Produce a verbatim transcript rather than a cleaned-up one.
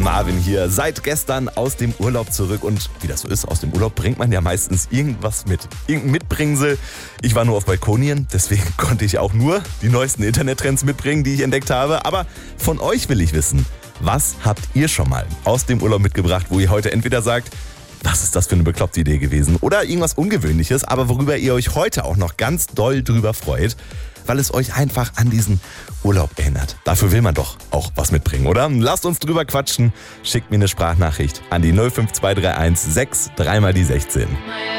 Marvin hier. Seit gestern aus dem Urlaub zurück und wie das so ist, aus dem Urlaub bringt man ja meistens irgendwas mit. Irgendein Mitbringsel. Ich war nur auf Balkonien, deswegen konnte ich auch nur die neuesten Internettrends mitbringen, die ich entdeckt habe. Aber von euch will ich wissen, was habt ihr schon mal aus dem Urlaub mitgebracht, wo ihr heute entweder sagt, was ist das für eine bekloppte Idee gewesen? Oder irgendwas Ungewöhnliches, aber worüber ihr euch heute auch noch ganz doll drüber freut, weil es euch einfach an diesen Urlaub erinnert. Dafür will man doch auch was mitbringen, oder? Lasst uns drüber quatschen. Schickt mir eine Sprachnachricht an die null fünf zwei drei eins sechs drei mal die sechzehn.